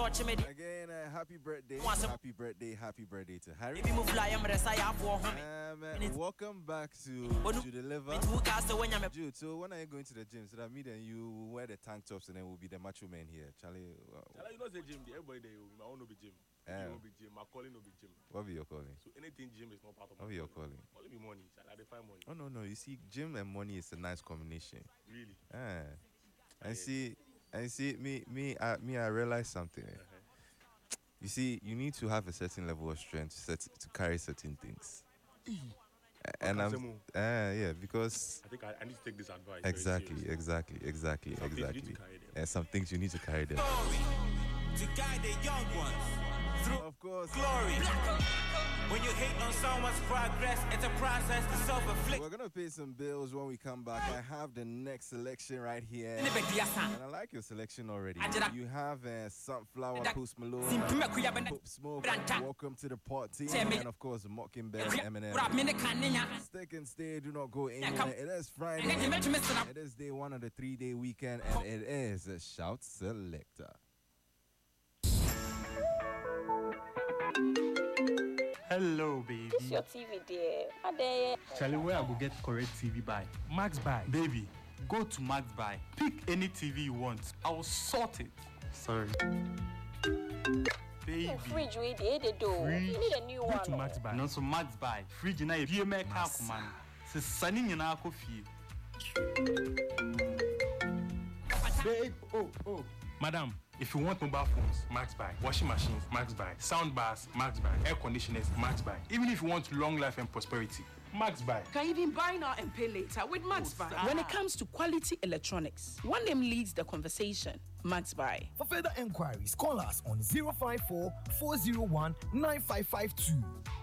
Again, happy birthday to Harry. Welcome back to Deliver. Jude, so when are you going to the gym? So that me and you will wear the tank tops and then we'll be the macho men here. Charlie, you know the gym, everybody there, I want to be gym. You will be gym, my calling will be gym. What be your calling? So anything gym is not part of my What be your calling? Only be money, I define money. Oh no, you see, gym and money is a nice combination. Really? And see, I realize something. You see, you need to have a certain level of strength to carry certain things. And because I think I need to take this advice. Exactly. And some things you need to carry them. To guide the young ones through, of course, glory. When you hate on someone's progress, it's a process to self-inflict. We're gonna pay some bills when we come back. I have the next selection right here, and I like your selection already. You have Sunflower, Post Malone, Pop Smoke, Welcome to the Party, and of course Mockingbird, Eminem. Stick and stay, do not go anywhere. It is Friday. It is day one of the 3-day weekend, and it is a Shout Selector. Hello, baby. This your TV, dear. Charlie, where I will get correct TV by? Max Buy. Baby, go to Max Buy. Pick any TV you want. I will sort it. Sorry. Baby. Fridge, we did it, though. You need a new one. Go to Max Buy. No, so Max Buy. Fridge, na you make a man. It's sunny in our coffee. Babe, oh. Madam, if you want mobile phones, Max Buy. Washing machines, Max Buy. Sound bars, Max Buy. Air conditioners, Max Buy. Even if you want long life and prosperity, Max Buy. Can even buy now and pay later with Max Buy. When it comes to quality electronics, one name leads the conversation. Max Buy. For further enquiries, call us on 054 401 9552.